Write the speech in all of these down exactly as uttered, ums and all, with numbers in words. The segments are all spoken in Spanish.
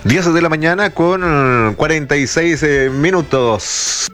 diez de la mañana con cuarenta y seis eh, minutos.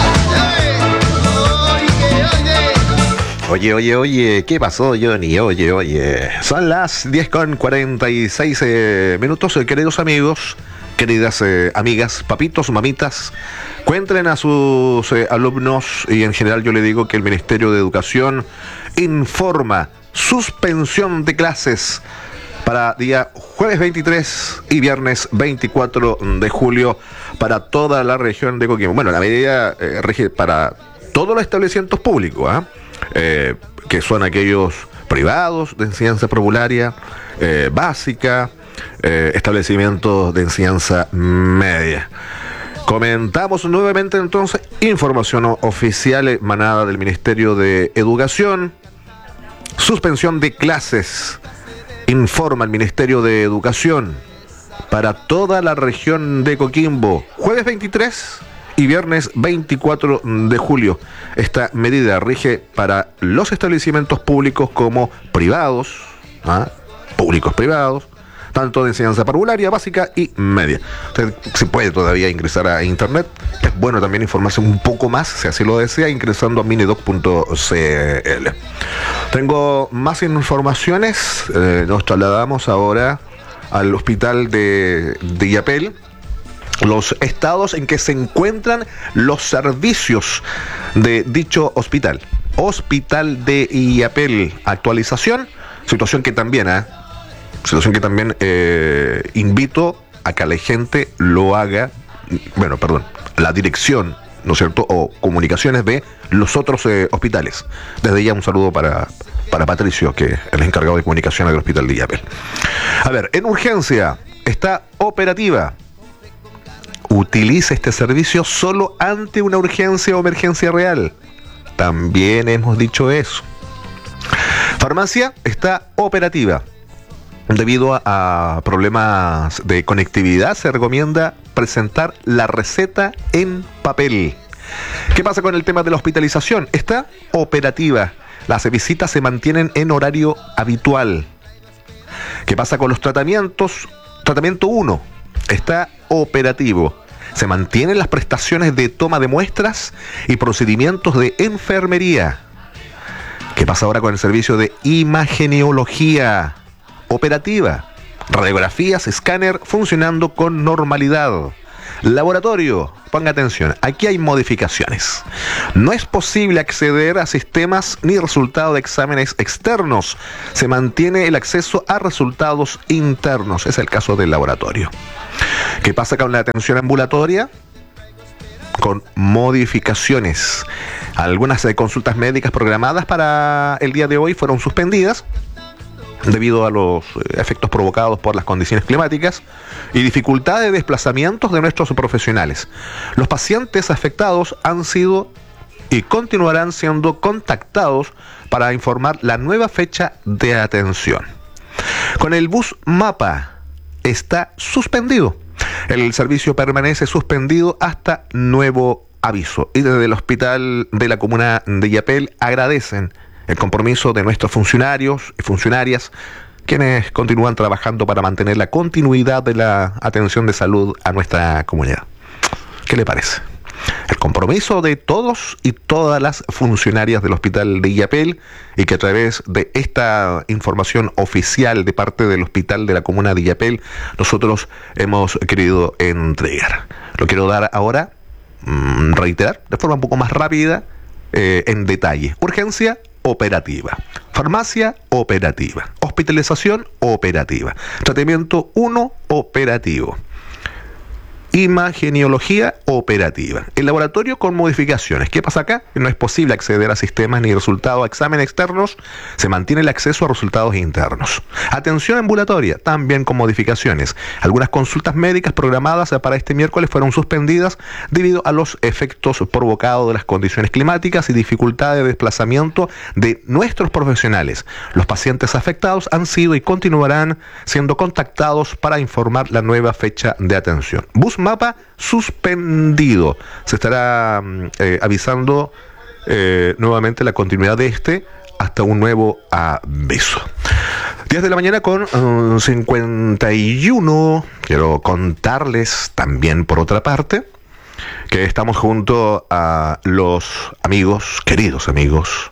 Oye, oye, oye, ¿qué pasó, Johnny? Oye, oye, son las diez con cuarenta y seis eh, minutos, eh, queridos amigos, queridas eh, amigas, papitos, mamitas, cuenten a sus eh, alumnos, y en general yo le digo que el Ministerio de Educación informa suspensión de clases para día jueves veintitrés y viernes veinticuatro de julio para toda la región de Coquimbo. Bueno, la medida eh, rige para todos los establecimientos públicos, ¿eh? Eh, que son aquellos privados de enseñanza prepararia, eh, básica, eh, establecimientos de enseñanza media. Comentamos nuevamente entonces información oficial emanada del Ministerio de Educación. Suspensión de clases, informa el Ministerio de Educación para toda la región de Coquimbo, jueves veintitrés y viernes veinticuatro de julio. Esta medida rige para los establecimientos públicos como privados, ¿ah? públicos privados, tanto de enseñanza parvularia, básica y media. Usted se puede todavía ingresar a internet. Es bueno también informarse un poco más, si así lo desea, ingresando a minedoc punto c l. Tengo más informaciones. Eh, nos trasladamos ahora al hospital de, de Illapel. Los estados en que se encuentran los servicios de dicho hospital. Hospital de Illapel. Actualización. Situación que también, ¿eh? Situación que también eh, invito a que la gente lo haga, bueno, perdón, la dirección, ¿no es cierto?, o comunicaciones de los otros eh, hospitales. Desde ya un saludo para, para Patricio, que es el encargado de comunicación del hospital de Illapel. A ver, en urgencia, está operativa. Utiliza este servicio solo ante una urgencia o emergencia real. También hemos dicho eso. Farmacia está operativa. Debido a, a problemas de conectividad, se recomienda presentar la receta en papel. ¿Qué pasa con el tema de la hospitalización? Está operativa. Las visitas se mantienen en horario habitual. ¿Qué pasa con los tratamientos? Tratamiento uno está operativo. Se mantienen las prestaciones de toma de muestras y procedimientos de enfermería. ¿Qué pasa ahora con el servicio de imagenología? Operativa. Radiografías, escáner funcionando con normalidad. Laboratorio, ponga atención, aquí hay modificaciones. No es posible acceder a sistemas ni resultados de exámenes externos. Se mantiene el acceso a resultados internos. Es el caso del laboratorio. ¿Qué pasa con la atención ambulatoria? Con modificaciones. Algunas eh, consultas médicas programadas para el día de hoy fueron suspendidas debido a los efectos provocados por las condiciones climáticas y dificultad de desplazamientos de nuestros profesionales. Los pacientes afectados han sido y continuarán siendo contactados para informar la nueva fecha de atención. Con el bus Mapa está suspendido. El servicio permanece suspendido hasta nuevo aviso. Y desde el hospital de la comuna de Illapel agradecen el compromiso de nuestros funcionarios y funcionarias, quienes continúan trabajando para mantener la continuidad de la atención de salud a nuestra comunidad. ¿Qué le parece? El compromiso de todos y todas las funcionarias del hospital de Illapel, y que a través de esta información oficial de parte del hospital de la comuna de Illapel nosotros hemos querido entregar. Lo quiero dar ahora, mmm, reiterar de forma un poco más rápida, eh, en detalle. Urgencia operativa. Farmacia operativa. Hospitalización operativa. Tratamiento uno operativo. Imagenología operativa. El laboratorio con modificaciones. ¿Qué pasa acá? No es posible acceder a sistemas ni resultados a exámenes externos. Se mantiene el acceso a resultados internos. Atención ambulatoria, también con modificaciones. Algunas consultas médicas programadas para este miércoles fueron suspendidas debido a los efectos provocados de las condiciones climáticas y dificultad de desplazamiento de nuestros profesionales. Los pacientes afectados han sido y continuarán siendo contactados para informar la nueva fecha de atención. Bus Mapa suspendido. Se estará eh, avisando eh, nuevamente la continuidad de este hasta un nuevo aviso. diez de la mañana con uh, cincuenta y uno. Quiero contarles también, por otra parte, que estamos junto a los amigos, queridos amigos,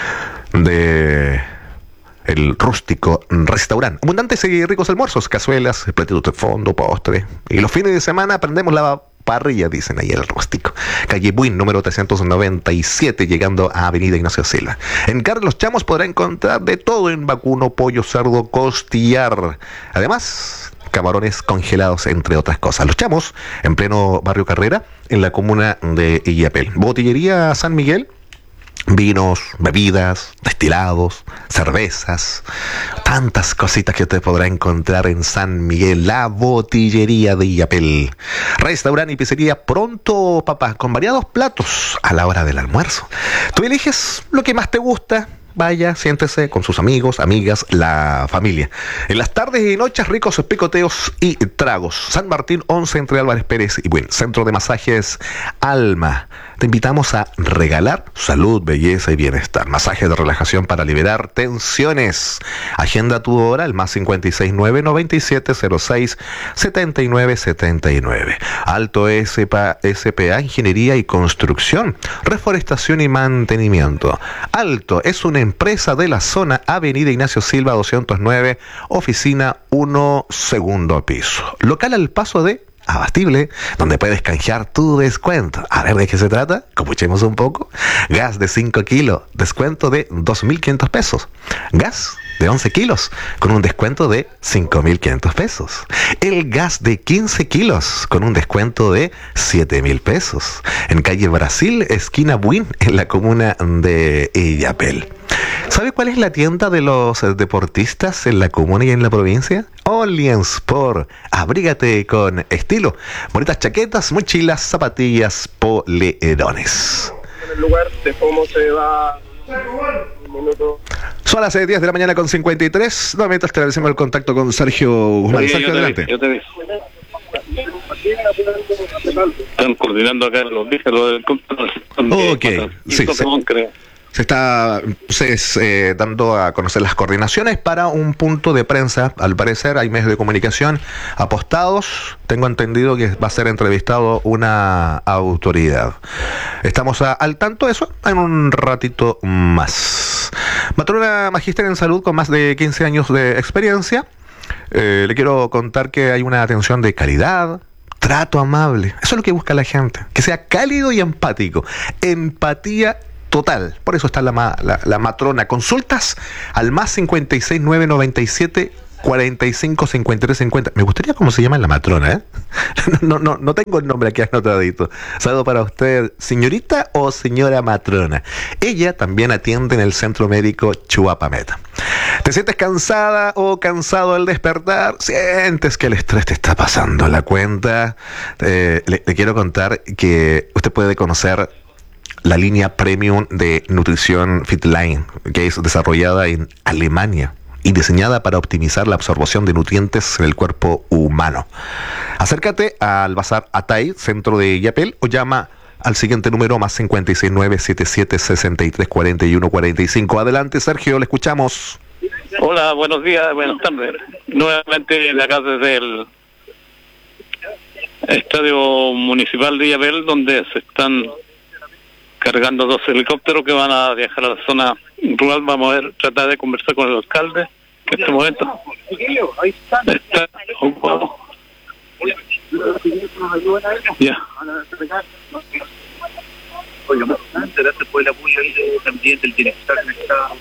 de el Rústico Restaurante. Abundantes y ricos almuerzos, cazuelas, platitos de fondo, postre. Y los fines de semana aprendemos la parrilla, dicen ahí el Rústico. Calle Buin, número trescientos noventa y siete, llegando a Avenida Ignacio Silva. En Carlos Chamos podrá encontrar de todo en vacuno, pollo, cerdo, costillar. Además, camarones congelados, entre otras cosas. Los Chamos, en pleno barrio Carrera, en la comuna de Illapel. Botillería San Miguel. Vinos, bebidas, destilados, cervezas, tantas cositas que usted podrá encontrar en San Miguel, la botillería de Illapel. Restaurante y pizzería Pronto Papá, con variados platos a la hora del almuerzo. Tú eliges lo que más te gusta. Vaya, siéntese con sus amigos, amigas, la familia. En las tardes y noches, ricos picoteos y tragos. San Martín once, entre Álvarez Pérez y Buen. Centro de Masajes Alma. Te invitamos a regalar salud, belleza y bienestar. Masaje de relajación para liberar tensiones. Agenda tu hora al más cincuenta y seis nueve noventa y siete cero seis setenta y nueve setenta y nueve. Alto S P A Ingeniería y Construcción. Reforestación y Mantenimiento. Alto es una empresa de la zona Avenida Ignacio Silva doscientos nueve, oficina uno, segundo piso. Local al paso de Abastible, donde puedes canjear tu descuento. A ver, ¿de qué se trata? Copuchemos un poco. Gas de cinco kilos, descuento de dos mil quinientos pesos. Gas de once kilos, con un descuento de cinco mil quinientos pesos. El gas de quince kilos, con un descuento de siete mil pesos. En calle Brasil, esquina Buin, en la comuna de Illapel. ¿Sabe cuál es la tienda de los deportistas en la comuna y en la provincia? Only Sport. Abrígate con estilo. Bonitas chaquetas, mochilas, zapatillas, polerones. En el lugar de cómo se va. Son las diez de la mañana con cincuenta y tres. Nuevamente establecemos el contacto con Sergio Guzmán. Sergio, adelante. Yo te vi. Están coordinando acá los dígitos del... Ok, sí, sí. Se está se, eh, dando a conocer las coordinaciones para un punto de prensa. Al parecer hay medios de comunicación apostados. Tengo entendido que va a ser entrevistado una autoridad. Estamos a, al tanto de eso en un ratito más. Matrona magíster en salud con más de quince años de experiencia. Eh, le quiero contar que hay una atención de calidad, trato amable. Eso es lo que busca la gente. Que sea cálido y empático. Empatía total. Por eso está la, la, la matrona. Consultas al más cincuenta y seis nueve noventa y siete cuarenta y cinco cincuenta y tres cincuenta. Me gustaría cómo se llama la matrona, ¿eh? No, no, no tengo el nombre aquí anotadito. Saludo para usted, señorita o señora matrona. Ella también atiende en el Centro Médico Chuapameta. ¿Te sientes cansada o cansado al despertar? ¿Sientes que el estrés te está pasando la cuenta? Eh, le, le quiero contar que usted puede conocer la línea premium de nutrición Fitline, que es desarrollada en Alemania y diseñada para optimizar la absorción de nutrientes en el cuerpo humano. Acércate al Bazar Atay, centro de Illapel, o llama al siguiente número, más cincuenta y seis nueve setenta y siete sesenta y tres cuarenta y uno cuarenta y cinco. Adelante, Sergio, le escuchamos. Hola, buenos días, buenas tardes. Nuevamente de acá desde el Estadio Municipal de Illapel, donde se están cargando dos helicópteros que van a viajar a la zona rural. Vamos a ver, tratar de conversar con el alcalde, que en este momento está ocupado. Ya. Gracias por el apoyo también del director del Estado.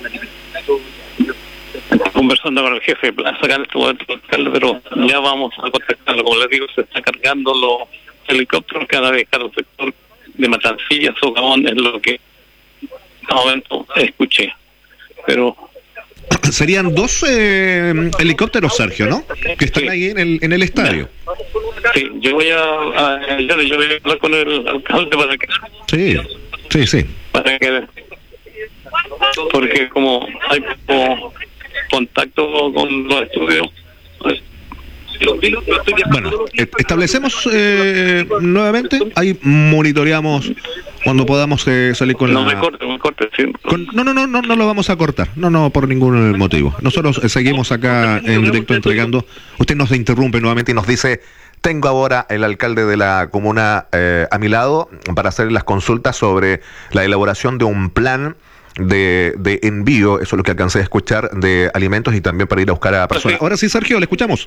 Conversando con el jefe de plaza acá en este momento, el alcalde, pero ya vamos a contactarlo. Como les digo, se están cargando los helicópteros que van a viajar al sector de Matancilla, Socavón, es lo que en este momento escuché. Pero serían dos eh, helicópteros, Sergio, ¿no? Que están sí. ahí en el en el estadio. Sí, yo voy a, a yo, yo voy a hablar con el alcalde para que sí, sí, sí. Para que porque como hay como contacto con los estudios. Pues, bueno, establecemos eh, nuevamente, ahí monitoreamos cuando podamos eh, salir con no la... me corte, corte, ¿sí? Con, no, no, no, no, no lo vamos a cortar. No, no, por ningún motivo. Nosotros eh, seguimos acá en directo entregando. Usted nos interrumpe nuevamente y nos dice: tengo ahora el alcalde de la comuna eh, a mi lado para hacer las consultas sobre la elaboración de un plan de, de envío, eso es lo que alcancé a escuchar, de alimentos y también para ir a buscar a personas. Ahora sí, Sergio, le escuchamos.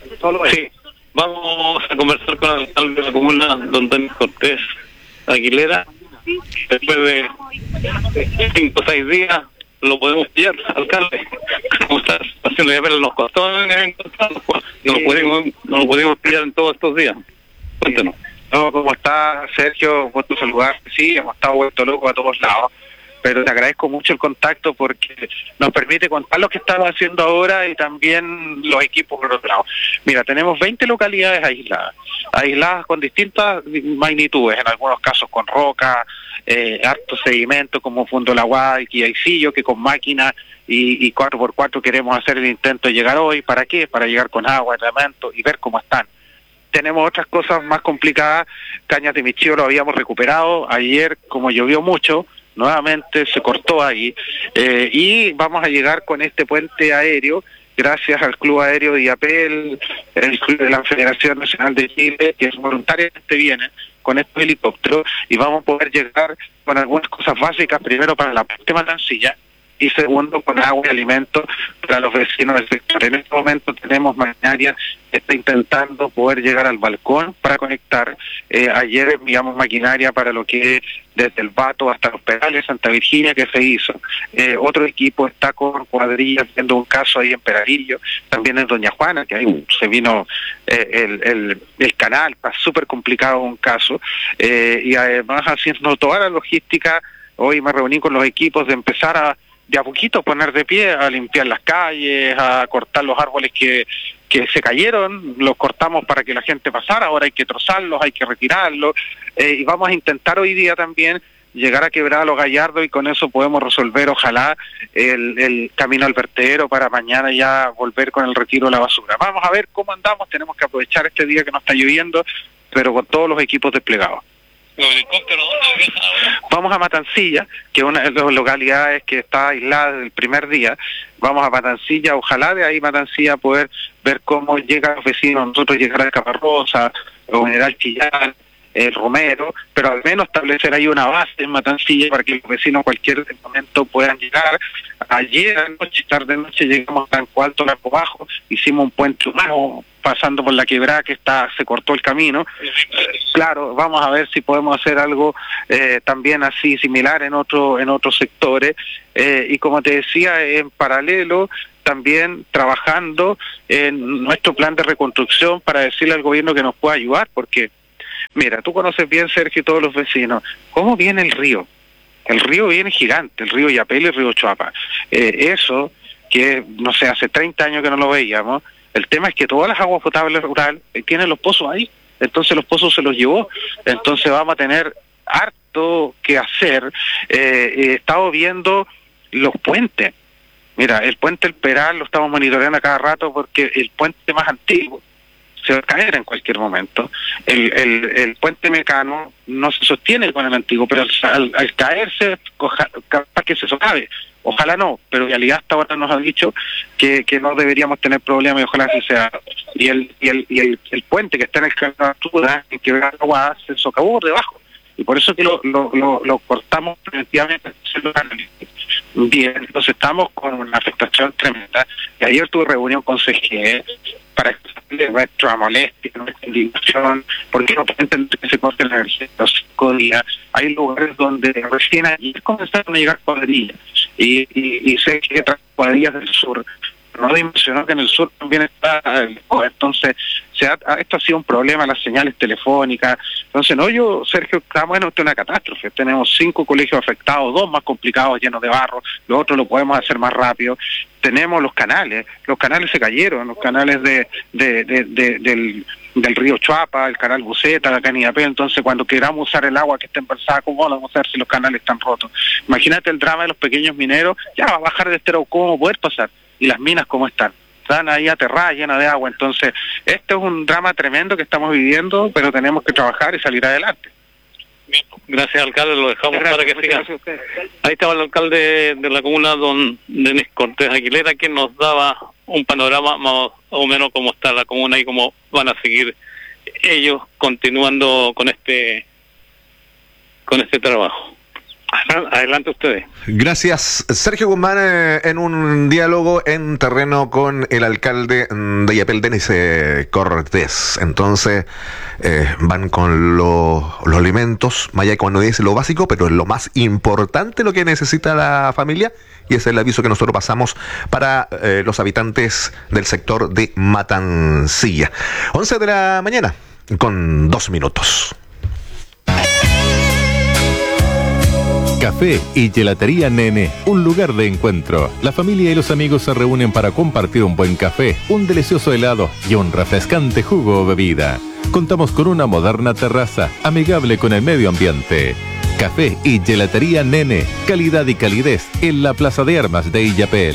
Sí, vamos a conversar con el alcalde de la comuna, don Denis Cortés Aguilera. Después de cinco o seis días lo podemos pillar, alcalde. ¿Cómo está? Haciendo ya ver, nos costó encontrarnos, no lo pudimos, no lo pudimos pillar en todos estos días. Cuéntenos. No, ¿cómo está, Sergio? Gusto saludarte. Sí, hemos estado vuelto locos a todos lados, pero te agradezco mucho el contacto porque nos permite contar lo que estamos haciendo ahora y también los equipos por otro lado. Mira, tenemos veinte localidades aisladas, aisladas con distintas magnitudes, en algunos casos con roca, eh, harto sedimento como Fondo La Guada y Quiaicillo, que con máquina y, y cuatro por cuatro queremos hacer el intento de llegar hoy. ¿Para qué? Para llegar con agua, elemento y ver cómo están. Tenemos otras cosas más complicadas. Cañas de Michío lo habíamos recuperado. Ayer, como llovió mucho, nuevamente se cortó ahí. Eh, y vamos a llegar con este puente aéreo, gracias al Club Aéreo de IAPEL, el Club de la Federación Nacional de Chile, que voluntariamente viene con estos helicópteros, y vamos a poder llegar con algunas cosas básicas, primero para la parte Matancilla, y segundo con agua y alimentos para los vecinos del sector. En este momento tenemos maquinaria que está intentando poder llegar al balcón para conectar. Eh, ayer enviamos maquinaria para lo que es desde el Bato hasta los Perales, Santa Virginia, que se hizo. Eh, otro equipo está con cuadrillas viendo un caso ahí en Peralillo, también en Doña Juana, que ahí se vino eh, el, el, el canal, está súper complicado un caso, eh, y además haciendo toda la logística. Hoy me reuní con los equipos de empezar a de a poquito poner de pie, a limpiar las calles, a cortar los árboles que, que se cayeron, los cortamos para que la gente pasara, ahora hay que trozarlos, hay que retirarlos, eh, y vamos a intentar hoy día también llegar a Quebrada Los Gallardos, y con eso podemos resolver, ojalá, el, el camino al vertedero para mañana ya volver con el retiro de la basura. Vamos a ver cómo andamos, tenemos que aprovechar este día que no está lloviendo, pero con todos los equipos desplegados. ¿Los helicópteros dónde viajan ahora? Vamos a Matancilla, que es una de las localidades que está aislada desde el primer día. Vamos a Matancilla, ojalá de ahí Matancilla poder ver cómo llegan los vecinos, nosotros llegar a Caparrosa, o General Chillán, el Romero, pero al menos establecer ahí una base en Matancilla para que los vecinos en cualquier momento puedan llegar. Ayer anoche, tarde noche, llegamos a Tanco Alto, Largo Bajo, hicimos un puente humano pasando por la quebrada que está, se cortó el camino. Eh, claro, vamos a ver si podemos hacer algo eh, también así similar en otro, en otros sectores. Eh, y como te decía, en paralelo también trabajando en nuestro plan de reconstrucción para decirle al gobierno que nos pueda ayudar, porque mira, tú conoces bien, Sergio, y todos los vecinos, ¿cómo viene el río? El río viene gigante, el río Yapel y el río Choapa. Eh, eso, que no sé, hace treinta años que no lo veíamos, el tema es que todas las aguas potables rurales eh, tienen los pozos ahí, entonces los pozos se los llevó, entonces vamos a tener harto que hacer. Eh, he estado viendo los puentes. Mira, el puente El Peral lo estamos monitoreando a cada rato porque el puente más antiguo se va a caer en cualquier momento. El, el, el puente Mecano no se sostiene con el antiguo, pero al, al, al caerse, capaz que se socave. Ojalá no, pero en realidad hasta ahora nos han dicho que, que no deberíamos tener problemas y ojalá así sea. Y el y el, y el, el puente que está en el canal de altura, en Quebrada Agua, se socavó por debajo. Y por eso que lo, lo, lo, lo cortamos preventivamente. Bien, entonces estamos con una afectación tremenda. Y ayer tuve reunión con C G E para explicarle nuestra molestia, nuestra indignación, porque no pueden entender que se corte la energía los cinco días. Hay lugares donde recién ayer comenzaron a llegar cuadrillas, y, y, y sé que otras cuadrillas del sur, no dimensionó que en el sur también está, entonces se ha, esto ha sido un problema, las señales telefónicas. Entonces, no, yo, Sergio, estamos en una catástrofe. Tenemos cinco colegios afectados, dos más complicados, llenos de barro, los otros lo podemos hacer más rápido. Tenemos los canales, los canales se cayeron, los canales de, de, de, de del, del río Choapa, el canal Buceta, la Canidapé. Entonces, cuando queramos usar el agua que está embalsada, ¿cómo lo vamos a hacer si los canales están rotos? Imagínate el drama de los pequeños mineros, ya va a bajar de estero, ¿cómo poder pasar? Y las minas cómo están, están ahí aterradas, llenas de agua. Entonces, este es un drama tremendo que estamos viviendo, pero tenemos que trabajar y salir adelante. Bien, gracias, alcalde, lo dejamos gracias, para que siga. Ahí estaba el alcalde de la comuna, don Denis Cortés Aguilera, quien nos daba un panorama más o menos cómo está la comuna y cómo van a seguir ellos continuando con este con este trabajo. Adelante ustedes. Gracias, Sergio Guzmán, eh, en un diálogo en terreno con el alcalde de Illapel, Denis eh, Cortés. Entonces, eh, van con lo, los alimentos, más allá de cuando dice lo básico, pero es lo más importante lo que necesita la familia, y ese es el aviso que nosotros pasamos para eh, los habitantes del sector de Matancilla. once de la mañana, con dos minutos. Café y Gelatería Nene, un lugar de encuentro. La familia y los amigos se reúnen para compartir un buen café, un delicioso helado y un refrescante jugo o bebida. Contamos con una moderna terraza, amigable con el medio ambiente. Café y Gelatería Nene, calidad y calidez en la Plaza de Armas de Illapel.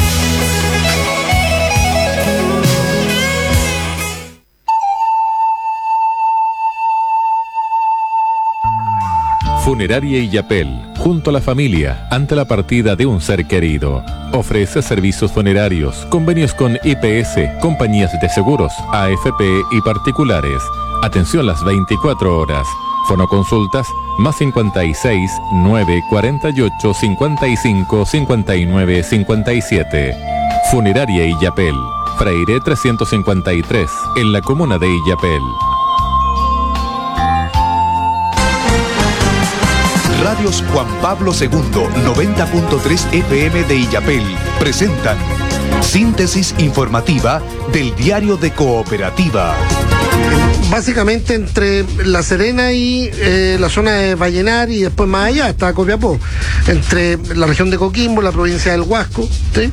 Funeraria Illapel, junto a la familia, ante la partida de un ser querido. Ofrece servicios funerarios, convenios con I P S, compañías de seguros, A F P y particulares. Atención las veinticuatro horas. Fonoconsultas más cincuenta y seis, nueve, cuarenta y ocho, cincuenta y cinco, cincuenta y nueve, cincuenta y siete. Funeraria Illapel, Freire trescientos cincuenta y tres, en la comuna de Illapel. Radios Juan Pablo segundo, noventa punto tres F M de Illapel, presentan síntesis informativa del Diario de Cooperativa. Básicamente entre La Serena y eh, la zona de Vallenar, y después más allá está Copiapó, entre la región de Coquimbo, la provincia del Huasco, ¿sí?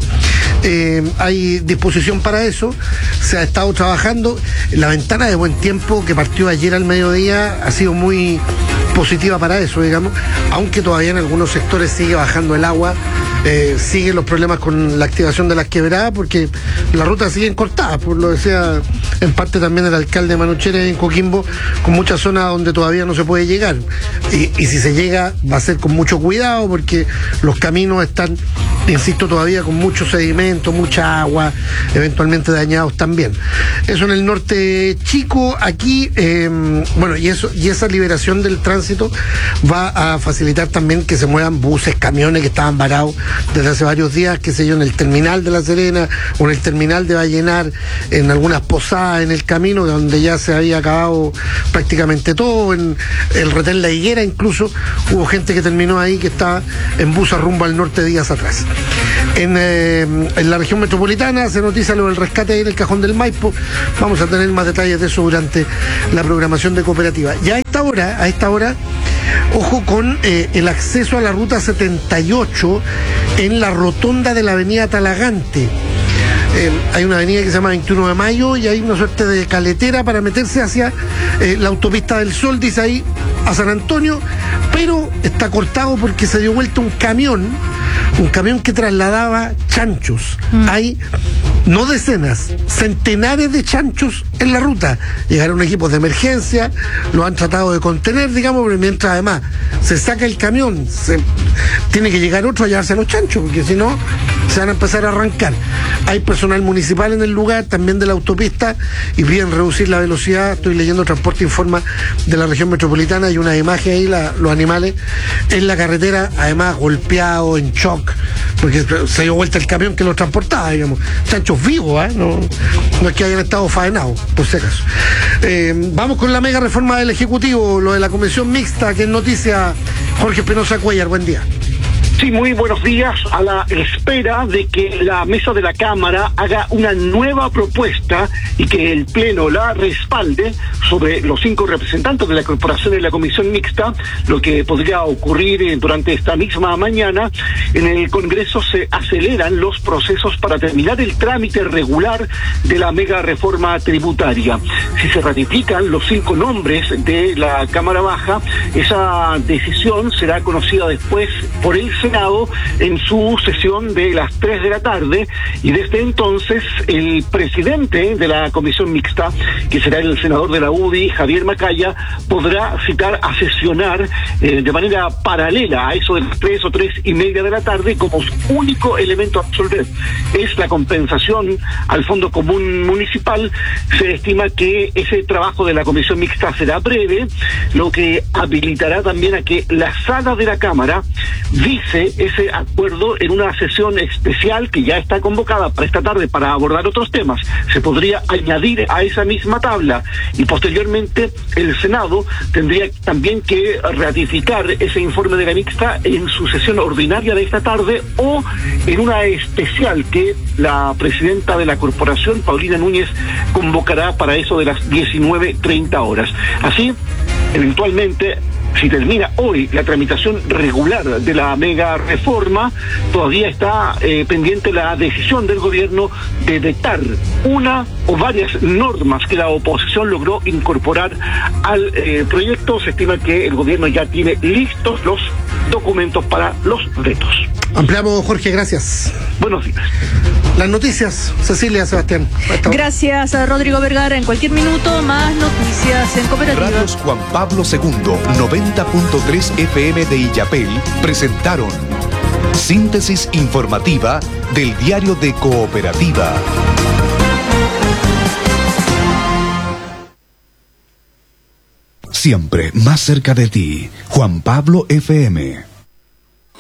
Eh, hay disposición para eso, se ha estado trabajando. La ventana de buen tiempo que partió ayer al mediodía ha sido muy positiva para eso, digamos, aunque todavía en algunos sectores sigue bajando el agua, eh, siguen los problemas con la activación de las quebradas, porque las rutas siguen cortadas, por lo decía en parte también el alcalde Manuchere en Coquimbo, con muchas zonas donde todavía no se puede llegar, y, y si se llega va a ser con mucho cuidado, porque los caminos están, insisto, todavía con mucho sedimento, mucha agua, eventualmente dañados también. Eso en el norte chico. Aquí, eh, bueno, y eso, y esa liberación del tránsito va a facilitar también que se muevan buses, camiones que estaban varados desde hace varios días, qué sé yo, en el terminal de La Serena o en el terminal de Vallenar, en algunas posadas en el camino, donde ya se había acabado prácticamente todo, en el retén La Higuera incluso, hubo gente que terminó ahí que estaba en bus a rumbo al norte días atrás. En, eh, en la región metropolitana se noticia lo del rescate ahí en el Cajón del Maipo. Vamos a tener más detalles de eso durante la programación de Cooperativa. Ya a esta hora, a esta hora, ojo con eh, el acceso a la ruta setenta y ocho en la rotonda de la avenida Talagante. Eh, hay una avenida que se llama veintiuno de mayo y hay una suerte de caletera para meterse hacia eh, la autopista del Sol, dice ahí, a San Antonio, pero está cortado porque se dio vuelta un camión, un camión que trasladaba chanchos. Mm. Hay no decenas, centenares de chanchos en la ruta. Llegaron equipos de emergencia, lo han tratado de contener, digamos, pero mientras además se saca el camión, se, tiene que llegar otro a llevarse a los chanchos, porque si no, se van a empezar a arrancar. Hay personal municipal en el lugar, también de la autopista, y piden reducir la velocidad. Estoy leyendo Transporte Informa de la región metropolitana, hay una imagen ahí, la, los animales en la carretera, además golpeados, en shock, porque se dio vuelta el camión que los transportaba, digamos. Chanchos vivos, ¿eh? No, no es que hayan estado faenados, por si acaso. Eh, vamos con la mega reforma del Ejecutivo, lo de la Comisión Mixta, que es noticia. Jorge Espinosa Cuellar, buen día. Sí, muy buenos días. A la espera de que la mesa de la Cámara haga una nueva propuesta y que el Pleno la respalde sobre los cinco representantes de la corporación de la Comisión Mixta, lo que podría ocurrir durante esta misma mañana, en el Congreso se aceleran los procesos para terminar el trámite regular de la mega reforma tributaria. Si se ratifican los cinco nombres de la Cámara Baja, esa decisión será conocida después por el Senado Senado en su sesión de las tres de la tarde, y desde entonces el presidente de la comisión mixta, que será el senador de la U D I, Javier Macaya, podrá citar a sesionar eh, de manera paralela a eso de las tres o tres y media de la tarde, como único elemento a resolver es la compensación al Fondo Común Municipal. Se estima que ese trabajo de la comisión mixta será breve, lo que habilitará también a que la sala de la Cámara dice ese acuerdo en una sesión especial que ya está convocada para esta tarde para abordar otros temas. Se podría añadir a esa misma tabla y posteriormente el Senado tendría también que ratificar ese informe de la mixta en su sesión ordinaria de esta tarde o en una especial que la presidenta de la corporación, Paulina Núñez, convocará para eso de las diecinueve treinta horas. Así, eventualmente, si termina hoy la tramitación regular de la mega reforma, todavía está eh, pendiente la decisión del gobierno de dictar una o varias normas que la oposición logró incorporar al eh, proyecto. Se estima que el gobierno ya tiene listos los documentos para los vetos. Ampliamos, Jorge, gracias. Buenos días. Las noticias, Cecilia, Sebastián. Gracias a Rodrigo Vergara. En cualquier minuto, más noticias en Cooperativa. Radios Juan Pablo segundo, noventa punto tres F M de Illapel, presentaron síntesis informativa del Diario de Cooperativa. Siempre más cerca de ti, Juan Pablo F M.